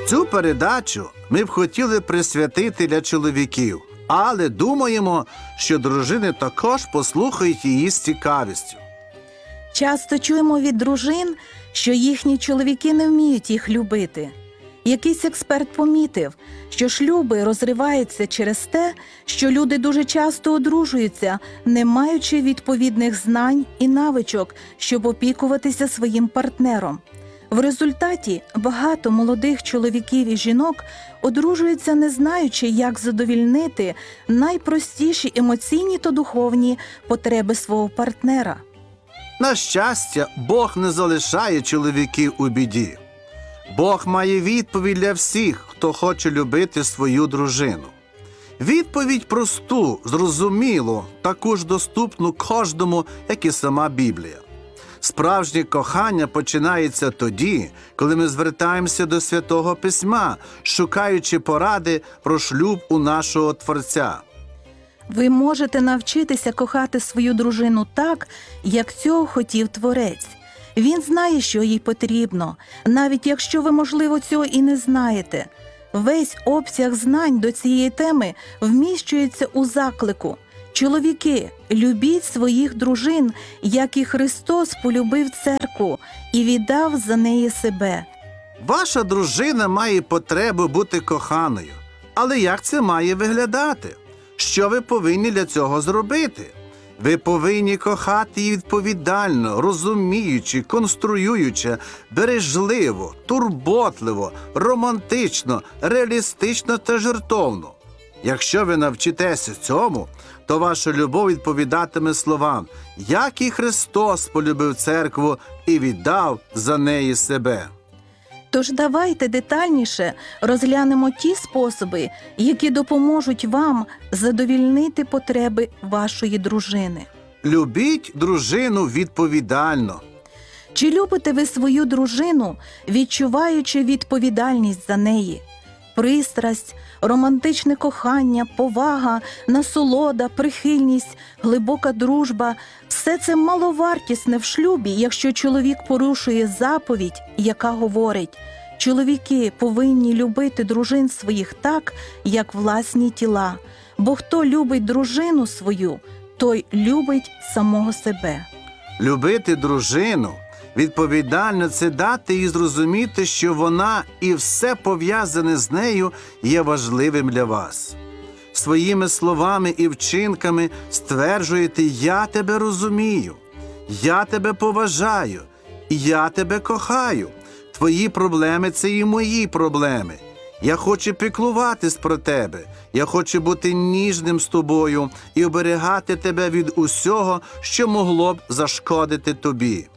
Цю передачу ми б хотіли присвятити для чоловіків, але думаємо, що дружини також послухають її з цікавістю. Часто чуємо від дружин, що їхні чоловіки не вміють їх любити. Якийсь експерт помітив, що шлюби розриваються через те, що люди дуже часто одружуються, не маючи відповідних знань і навичок, щоб опікуватися своїм партнером. В результаті багато молодих чоловіків і жінок одружуються, не знаючи, як задовільнити найпростіші емоційні та духовні потреби свого партнера. На щастя, Бог не залишає чоловіків у біді. Бог має відповідь для всіх, хто хоче любити свою дружину. Відповідь просту, зрозумілу, таку ж доступну кожному, як і сама Біблія. Справжнє кохання починається тоді, коли ми звертаємося до Святого Письма, шукаючи поради про шлюб у нашого Творця. Ви можете навчитися кохати свою дружину так, як цього хотів Творець. Він знає, що їй потрібно, навіть якщо ви, можливо, цього і не знаєте. Весь обсяг знань до цієї теми вміщується у заклику: «Чоловіки, любіть своїх дружин, як і Христос полюбив церкву і віддав за неї себе». Ваша дружина має потребу бути коханою. Але як це має виглядати? Що ви повинні для цього зробити? Ви повинні кохати її відповідально, розуміючи, конструюючи, бережливо, турботливо, романтично, реалістично та жертовно. Якщо ви навчитеся цьому, то ваша любов відповідатиме словам: «Як і Христос полюбив церкву і віддав за неї себе». Тож давайте детальніше розглянемо ті способи, які допоможуть вам задовільнити потреби вашої дружини. Любіть дружину відповідально. Чи любите ви свою дружину, відчуваючи відповідальність за неї? Пристрасть, романтичне кохання, повага, насолода, прихильність, глибока дружба – все це маловартісне в шлюбі, якщо чоловік порушує заповідь, яка говорить: «Чоловіки повинні любити дружин своїх так, як власні тіла, бо хто любить дружину свою, той любить самого себе». Любити дружину відповідально – це дати їй зрозуміти, що вона і все пов'язане з нею є важливим для вас. Своїми словами і вчинками стверджуєте: «Я тебе розумію, я тебе поважаю, я тебе кохаю, твої проблеми – це і мої проблеми. Я хочу піклуватись про тебе, я хочу бути ніжним з тобою і оберігати тебе від усього, що могло б зашкодити тобі».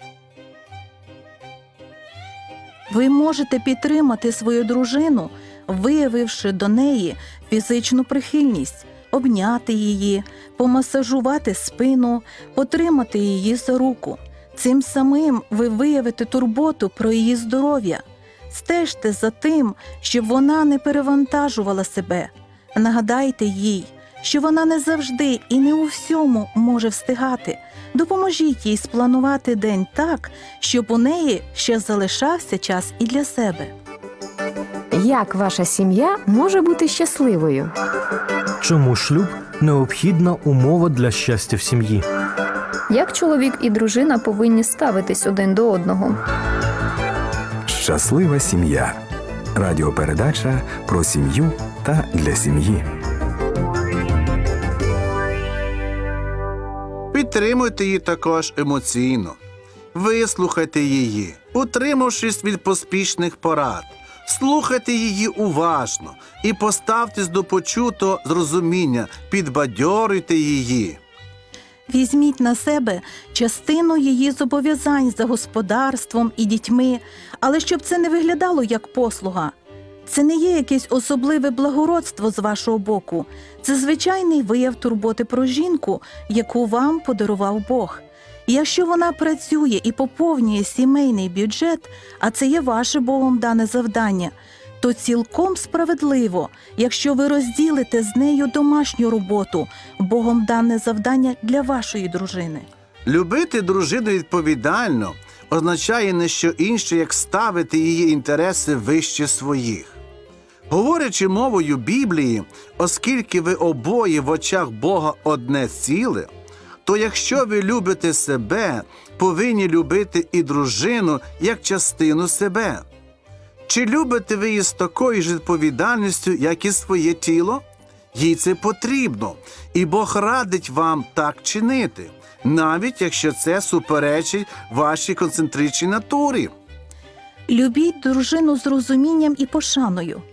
Ви можете підтримати свою дружину, виявивши до неї фізичну прихильність, обняти її, помасажувати спину, потримати її за руку. Цим самим ви виявите турботу про її здоров'я. Стежте за тим, щоб вона не перевантажувала себе. Нагадайте їй, що вона не завжди і не у всьому може встигати. Допоможіть їй спланувати день так, щоб у неї ще залишався час і для себе. Як ваша сім'я може бути щасливою? Чому шлюб – необхідна умова для щастя в сім'ї? Як чоловік і дружина повинні ставитись один до одного? Щаслива сім'я. Радіопередача про сім'ю та для сім'ї. Підтримуйте її також емоційно. Вислухайте її, утримавшись від поспішних порад. Слухайте її уважно і поставтесь до почутого з розуміння, підбадьорюйте її. Візьміть на себе частину її зобов'язань за господарством і дітьми, але щоб це не виглядало як послуга. Це не є якесь особливе благородство з вашого боку. Це звичайний вияв турботи про жінку, яку вам подарував Бог. І якщо вона працює і поповнює сімейний бюджет, а це є ваше Богом дане завдання, то цілком справедливо, якщо ви розділите з нею домашню роботу, Богом дане завдання для вашої дружини. Любити дружину відповідально означає не що інше, як ставити її інтереси вище своїх. Говорячи мовою Біблії, оскільки ви обоє в очах Бога одне ціле, то якщо ви любите себе, повинні любити і дружину як частину себе. Чи любите ви її з такою ж відповідальністю, як і своє тіло? Їй це потрібно, і Бог радить вам так чинити, навіть якщо це суперечить вашій концентричній натурі. Любіть дружину з розумінням і пошаною.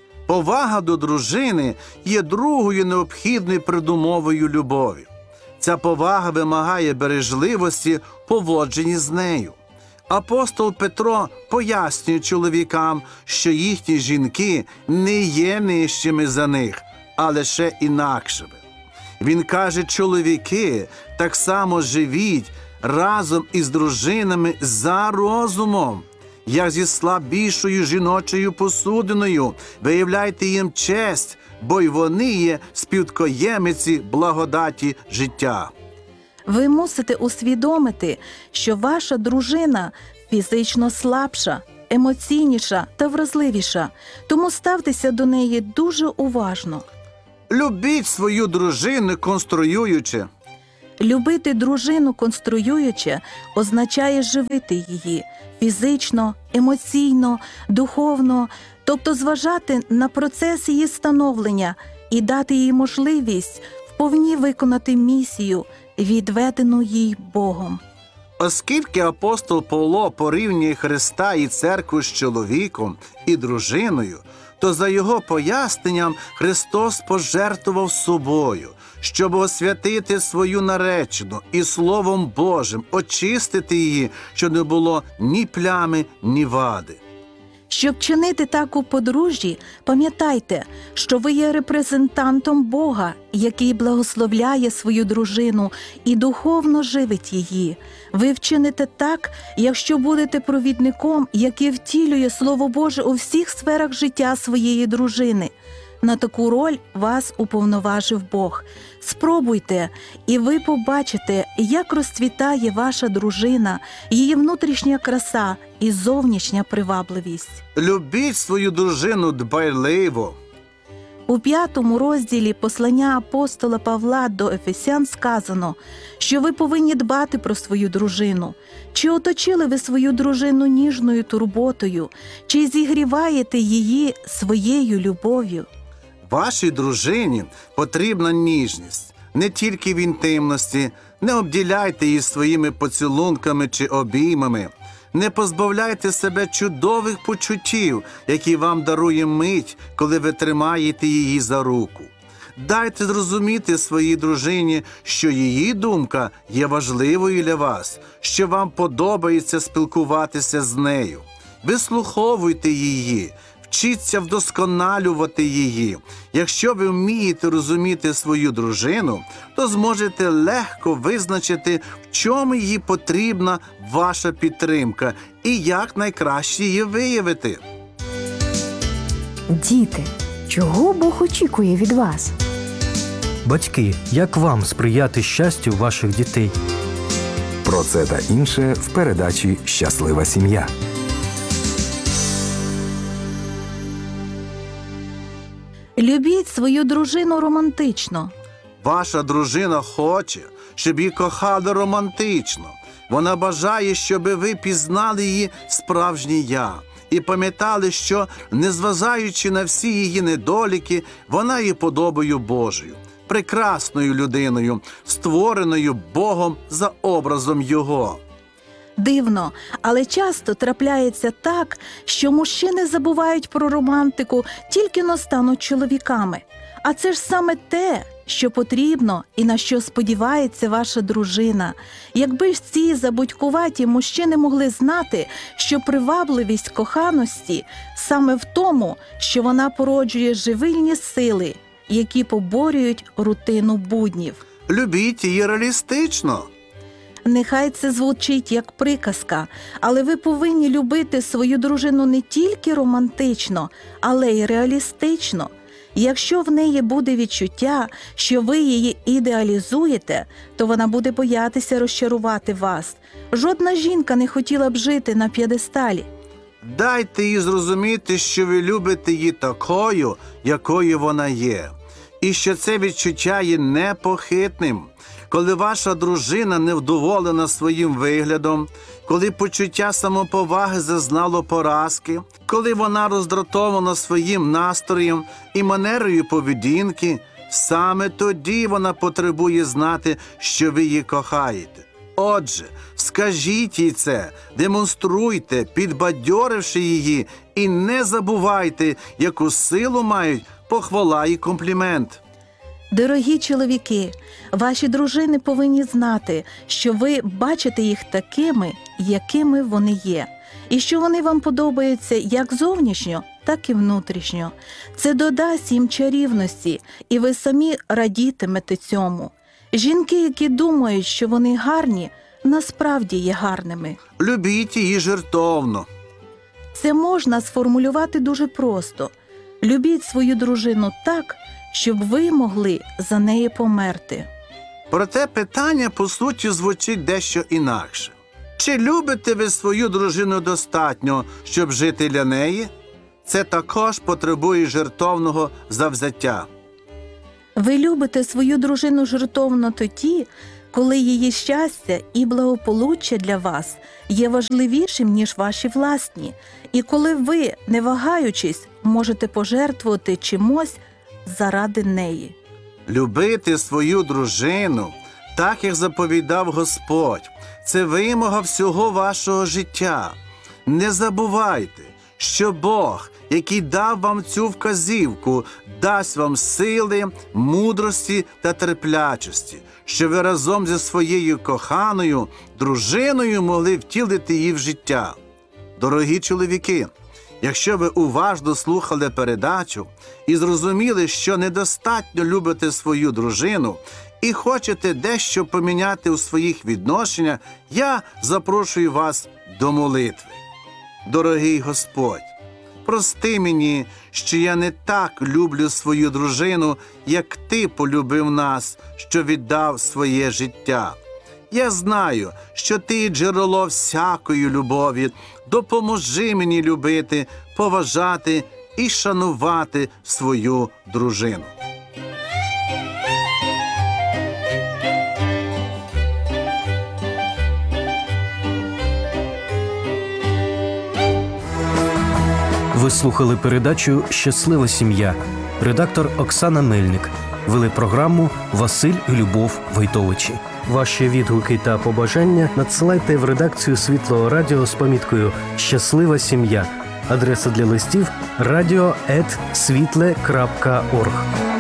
Повага до дружини є другою необхідною передумовою любові. Ця повага вимагає бережливості в поводженні з нею. Апостол Петро пояснює чоловікам, що їхні жінки не є нижчими за них, а лише інакшими. Він каже: чоловіки, так само живіть разом із дружинами за розумом, як зі слабішою жіночою посудиною, виявляйте їм честь, бо й вони є співткоємиці благодаті життя. Ви мусите усвідомити, що ваша дружина фізично слабша, емоційніша та вразливіша, тому ставтеся до неї дуже уважно. Любіть свою дружину конструюючи. Любити дружину конструюючи означає живити її фізично, емоційно, духовно, тобто зважати на процес її становлення і дати їй можливість вповні виконати місію, відведену їй Богом. Оскільки апостол Павло порівнює Христа і церкву з чоловіком і дружиною, то за його поясненням Христос пожертвував собою, щоб освятити свою наречену і Словом Божим очистити її, щоб не було ні плями, ні вади. Щоб чинити так у подружжі, пам'ятайте, що ви є репрезентантом Бога, який благословляє свою дружину і духовно живить її. Ви вчините так, якщо будете провідником, який втілює Слово Боже у всіх сферах життя своєї дружини. На таку роль вас уповноважив Бог. Спробуйте, і ви побачите, як розцвітає ваша дружина, її внутрішня краса і зовнішня привабливість. Любіть свою дружину дбайливо. У 5 розділі послання апостола Павла до Ефесян сказано, що ви повинні дбати про свою дружину. Чи оточили ви свою дружину ніжною турботою, чи зігріваєте її своєю любов'ю? Вашій дружині потрібна ніжність, не тільки в інтимності. Не обділяйте її своїми поцілунками чи обіймами. Не позбавляйте себе чудових почуттів, які вам дарує мить, коли ви тримаєте її за руку. Дайте зрозуміти своїй дружині, що її думка є важливою для вас, що вам подобається спілкуватися з нею. Вислуховуйте її, вчіться вдосконалювати її. Якщо ви вмієте розуміти свою дружину, то зможете легко визначити, в чому їй потрібна ваша підтримка і як найкраще її виявити. Діти, чого Бог очікує від вас? Батьки, як вам сприяти щастю ваших дітей? Про це та інше в передачі «Щаслива сім'я». Любіть свою дружину романтично. Ваша дружина хоче, щоб її кохали романтично. Вона бажає, щоб ви пізнали її справжнє «я» і пам'ятали, що, незважаючи на всі її недоліки, вона є подобою Божою, прекрасною людиною, створеною Богом за образом Його. Дивно, але часто трапляється так, що мужчини забувають про романтику, тільки но стануть чоловіками. А це ж саме те, що потрібно і на що сподівається ваша дружина. Якби ж ці забудькуваті мужчини могли знати, що привабливість коханості саме в тому, що вона породжує живильні сили, які поборюють рутину буднів. Любіть її реалістично. Нехай це звучить як приказка, але ви повинні любити свою дружину не тільки романтично, але й реалістично. Якщо в неї буде відчуття, що ви її ідеалізуєте, то вона буде боятися розчарувати вас. Жодна жінка не хотіла б жити на п'єдесталі. Дайте їй зрозуміти, що ви любите її такою, якою вона є, і що це відчуття є непохитним. Коли ваша дружина невдоволена своїм виглядом, коли почуття самоповаги зазнало поразки, коли вона роздратована своїм настроєм і манерою поведінки, саме тоді вона потребує знати, що ви її кохаєте. Отже, скажіть їй це, демонструйте, підбадьоривши її, і не забувайте, яку силу мають похвала і комплімент. Дорогі чоловіки, ваші дружини повинні знати, що ви бачите їх такими, якими вони є, і що вони вам подобаються як зовнішньо, так і внутрішньо. Це додасть їм чарівності, і ви самі радітимете цьому. Жінки, які думають, що вони гарні, насправді є гарними. Любіть її жертовно. Це можна сформулювати дуже просто. Любіть свою дружину так, щоб ви могли за неї померти. Проте питання, по суті, звучить дещо інакше. Чи любите ви свою дружину достатньо, щоб жити для неї? Це також потребує жертовного завзяття. Ви любите свою дружину жертовно тоді, коли її щастя і благополуччя для вас є важливішим, ніж ваші власні, і коли ви, не вагаючись, можете пожертвувати чимось заради неї. Любити свою дружину, так як заповідав Господь, це вимога всього вашого життя. Не забувайте, що Бог, який дав вам цю вказівку, дасть вам сили, мудрості та терплячості, щоб ви разом зі своєю коханою дружиною могли втілити її в життя. Дорогі чоловіки, якщо ви уважно слухали передачу і зрозуміли, що недостатньо любите свою дружину і хочете дещо поміняти у своїх відношеннях, я запрошую вас до молитви. Дорогий Господь, прости мені, що я не так люблю свою дружину, як Ти полюбив нас, що віддав своє життя. Я знаю, що Ти – джерело всякої любові. Допоможи мені любити, поважати і шанувати свою дружину. Ви слухали передачу «Щаслива сім'я». Редактор Оксана Мельник. Вели програму Василь і Любов Войтовичі. Ваші відгуки та побажання надсилайте в редакцію Світлого Радіо з поміткою «Щаслива сім'я». Адреса для листів – radio@svitle.org.